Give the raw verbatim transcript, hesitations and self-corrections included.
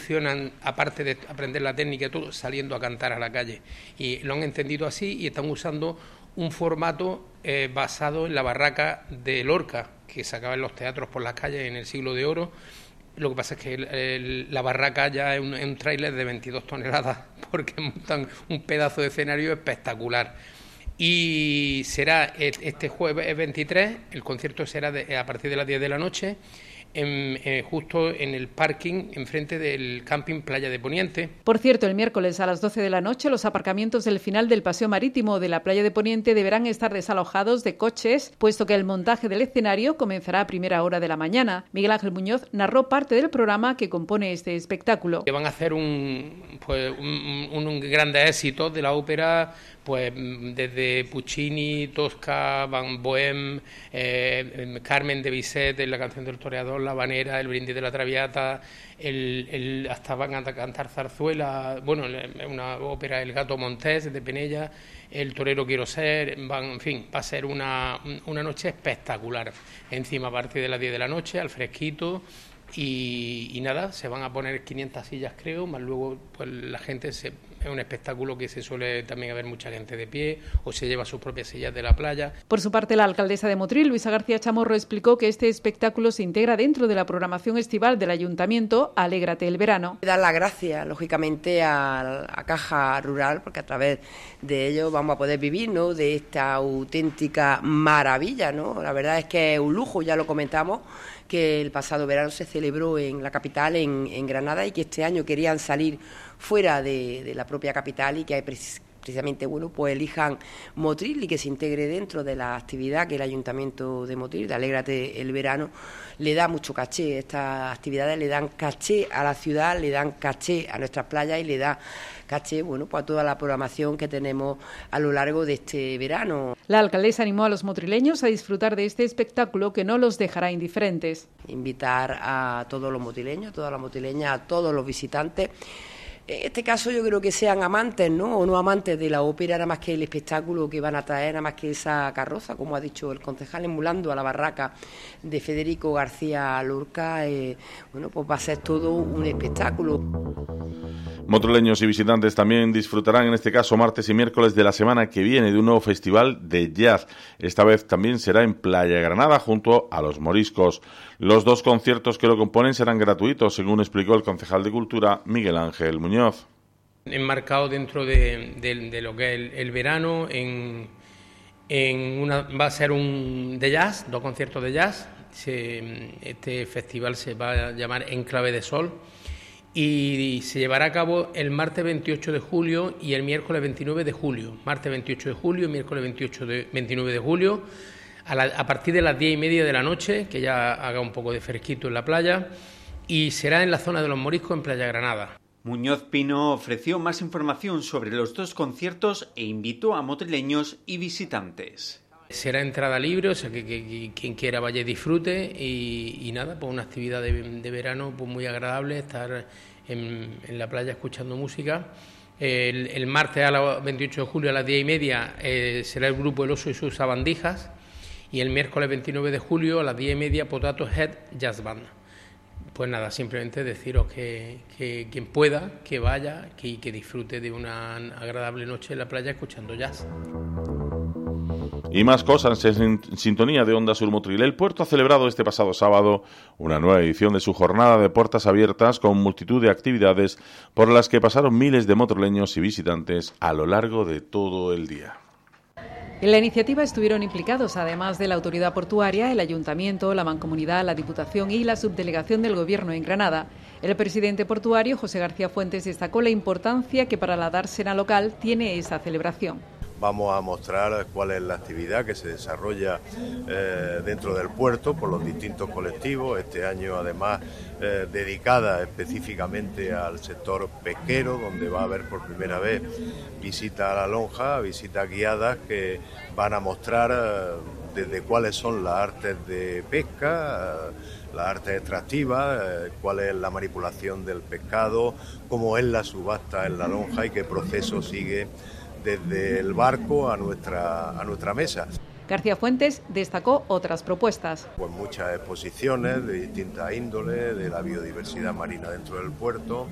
funcionan, aparte de aprender la técnica y todo, saliendo a cantar a la calle. Y lo han entendido así y están usando un formato eh, basado en la barraca de Lorca, que sacaba en los teatros por las calles en el siglo de oro. Lo que pasa es que el, el, la barraca ya es un, un tráiler de veintidós toneladas, porque montan un pedazo de escenario espectacular. Y será este jueves veintitrés, el concierto será de, a partir de las diez de la noche, En, eh, justo en el parking enfrente del camping Playa de Poniente. Por cierto, el miércoles a las doce de la noche los aparcamientos del final del paseo marítimo de la Playa de Poniente deberán estar desalojados de coches, puesto que el montaje del escenario comenzará a primera hora de la mañana. Miguel Ángel Muñoz narró parte del programa que compone este espectáculo. Van a hacer un, pues, un, un, un grande éxito de la ópera, pues desde Puccini, Tosca, Van Bohem, eh, Carmen de Bizet en la canción del toreador, La Habanera, El brindis de la Traviata, el, el, hasta van a cantar zarzuela, bueno, una ópera El gato Montés de Penella, El torero quiero ser, van, en fin, va a ser una, una noche espectacular. Encima a partir de las diez de la noche, al fresquito. Y, y nada, se van a poner quinientas sillas, creo, más luego pues la gente, se, es un espectáculo que se suele también haber mucha gente de pie o se lleva sus propias sillas de la playa. Por su parte, la alcaldesa de Motril, Luisa García Chamorro, explicó que este espectáculo se integra dentro de la programación estival del Ayuntamiento Alégrate el verano. Dar las gracias, lógicamente, a, a Caja Rural, porque a través de ello vamos a poder vivir, ¿no?, de esta auténtica maravilla, ¿no? La verdad es que es un lujo, ya lo comentamos, que el pasado verano se celebró en la capital, en, en Granada, y que este año querían salir fuera de, de la propia capital y que hay precisamente, bueno, pues elijan Motril y que se integre dentro de la actividad que el Ayuntamiento de Motril, de Alégrate el verano, le da mucho caché. Estas actividades le dan caché a la ciudad, le dan caché a nuestras playas y le da caché, bueno, pues a toda la programación que tenemos a lo largo de este verano. La alcaldesa animó a los motrileños a disfrutar de este espectáculo que no los dejará indiferentes. Invitar a todos los motrileños, a todas las motrileñas, a todos los visitantes. En este caso yo creo que sean amantes, ¿no?, o no amantes de la ópera, nada más que el espectáculo que van a traer, nada más que esa carroza, como ha dicho el concejal, emulando a la barraca de Federico García Lorca, eh, bueno, pues va a ser todo un espectáculo. Motrileños y visitantes también disfrutarán, en este caso martes y miércoles de la semana que viene, de un nuevo festival de jazz. Esta vez también será en Playa Granada, junto a Los Moriscos. Los dos conciertos que lo componen serán gratuitos, según explicó el concejal de Cultura, Miguel Ángel Muñoz. Enmarcado dentro de, de, de lo que es el, el verano, en, en una, va a ser un de jazz, dos conciertos de jazz. Se, este festival se va a llamar Enclave de Sol y se llevará a cabo el martes veintiocho de julio y el miércoles veintinueve de julio. Martes veintiocho de julio y miércoles veintiocho de, veintinueve de julio, a, la, a partir de las diez y media de la noche, que ya haga un poco de fresquito en la playa, y será en la zona de Los Moriscos, en Playa Granada. Muñoz Pino ofreció más información sobre los dos conciertos e invitó a motrileños y visitantes. Será entrada libre, o sea que, que, que quien quiera vaya y disfrute y, y nada, pues una actividad de, de verano pues muy agradable, estar en, en la playa escuchando música. El, el martes a la veintiocho de julio a las diez y media eh, será el grupo El Oso y sus Sabandijas, y el miércoles veintinueve de julio a las diez y media Potato Head Jazz Band. Pues nada, simplemente deciros que, que quien pueda, que vaya, que, que disfrute de una agradable noche en la playa escuchando jazz. Y más cosas, en sintonía de Onda Sur Motril. El puerto ha celebrado este pasado sábado una nueva edición de su jornada de puertas abiertas con multitud de actividades por las que pasaron miles de motrileños y visitantes a lo largo de todo el día. En la iniciativa estuvieron implicados, además de la autoridad portuaria, el Ayuntamiento, la Mancomunidad, la Diputación y la Subdelegación del Gobierno en Granada. El presidente portuario, José García Fuentes, destacó la importancia que para la dársena local tiene esta celebración. Vamos a mostrar cuál es la actividad que se desarrolla eh, dentro del puerto por los distintos colectivos, este año además eh, dedicada específicamente al sector pesquero, donde va a haber por primera vez visita a la lonja, visitas guiadas que van a mostrar eh, desde cuáles son las artes de pesca, eh, las artes extractivas, eh, cuál es la manipulación del pescado, cómo es la subasta en la lonja y qué proceso sigue desde el barco a nuestra, a nuestra mesa. García Fuentes destacó otras propuestas. Pues muchas exposiciones de distintas índoles, de la biodiversidad marina dentro del puerto,